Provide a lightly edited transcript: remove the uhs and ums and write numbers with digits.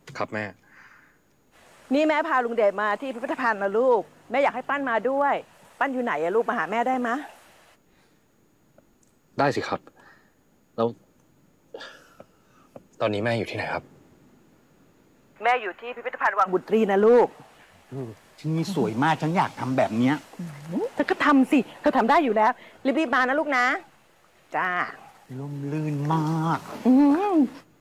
ครับแม่นี่แม่พาลุงเดชมาที่พิพิธภัณฑ์นะลูกแม่อยากให้ปั้นมาด้วยปั้นอยู่ไหนอะลูกมาหาแม่ได้มะได้สิครับแล้วตอนนี้แม่อยู่ที่ไหนครับแม่อยู่ที่พิพิธภัณฑ์วังบุตรีนะลูกที่นี่สวยมากฉันอยากทำแบบเนี้ยเธอก็ทำสิเธอทำได้อยู่แล้วรีบๆมานะลูกนะจ้าร่มรื่นมากอืม